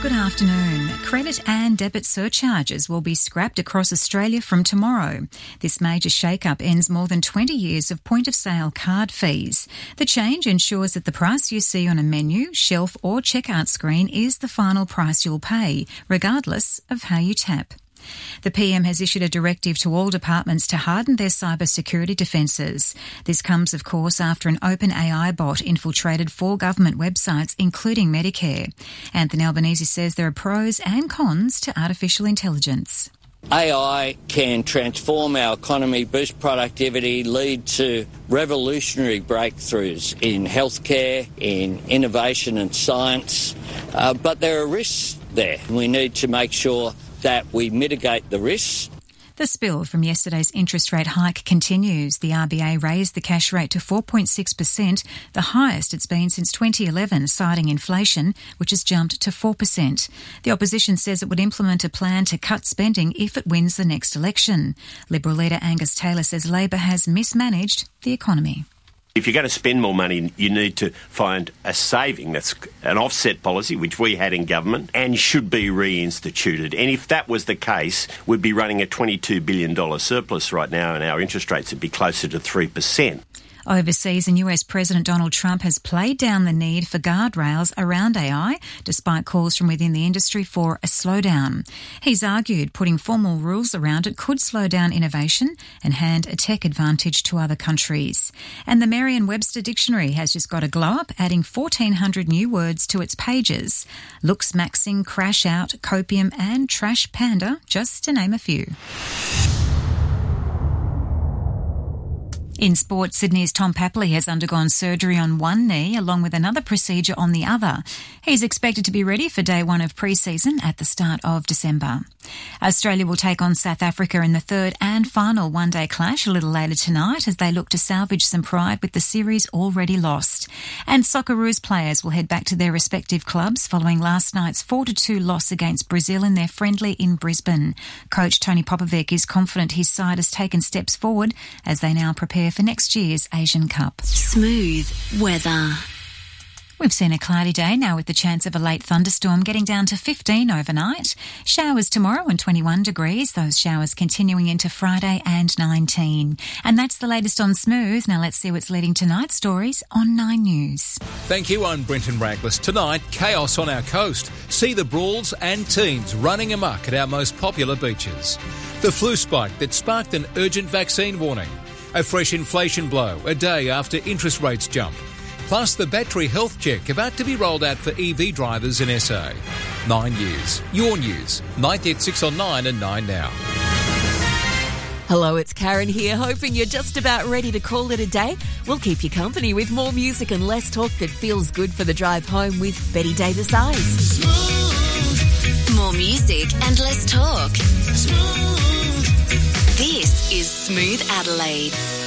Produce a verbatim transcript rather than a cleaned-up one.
good afternoon. Credit and debit surcharges will be scrapped across Australia from tomorrow. This major shake-up ends more than twenty years of point-of-sale card fees. The change ensures that the price you see on a menu, shelf or checkout screen is the final price you'll pay, regardless of how you tap. The P M has issued a directive to all departments to harden their cybersecurity defences. This comes, of course, after an OpenAI bot infiltrated four government websites, including Medicare. Anthony Albanese says there are pros and cons to artificial intelligence. A I can transform our economy, boost productivity, lead to revolutionary breakthroughs in healthcare, in innovation and science. Uh, but there are risks there. We need to make sure that we mitigate the risks. The spill from yesterday's interest rate hike continues. The R B A raised the cash rate to four point six percent, the highest it's been since twenty eleven, citing inflation, which has jumped to four percent. The opposition says it would implement a plan to cut spending if it wins the next election. Liberal leader Angus Taylor says Labor has mismanaged the economy. If you're going to spend more money, you need to find a saving. That's an offset policy, which we had in government, and should be reinstituted. And if that was the case, we'd be running a twenty-two billion dollars surplus right now, and our interest rates would be closer to three percent. Overseas, and U S President Donald Trump has played down the need for guardrails around A I, despite calls from within the industry for a slowdown. He's argued putting formal rules around it could slow down innovation and hand a tech advantage to other countries. And the Merriam-Webster Dictionary has just got a glow-up, adding fourteen hundred new words to its pages. Looks maxing, crash out, copium and trash panda, just to name a few. In sport, Sydney's Tom Papley has undergone surgery on one knee along with another procedure on the other. He's expected to be ready for day one of pre-season at the start of December. Australia will take on South Africa in the third and final one-day clash a little later tonight as they look to salvage some pride with the series already lost. And Socceroos players will head back to their respective clubs following last night's four to two loss against Brazil in their friendly in Brisbane. Coach Tony Popovic is confident his side has taken steps forward as they now prepare for next year's Asian Cup. Smooth weather. We've seen a cloudy day now with the chance of a late thunderstorm getting down to fifteen overnight. Showers tomorrow and twenty-one degrees. Those showers continuing into Friday and nineteen. And that's the latest on Smooth. Now let's see what's leading tonight's stories on Nine News. Thank you, I'm Brenton Raglis. Tonight, chaos on our coast. See the brawls and teens running amok at our most popular beaches. The flu spike that sparked an urgent vaccine warning. A fresh inflation blow a day after interest rates jump. Plus the battery health check about to be rolled out for E V drivers in S A. Nine News. Your news. ninety at six on nine and nine now. Hello, it's Karen here, hoping you're just about ready to call it a day. We'll keep you company with more music and less talk that feels good for the drive home with Betty Davis Eyes. Smooth. More music and less talk. Smooth. This is Smooth Adelaide.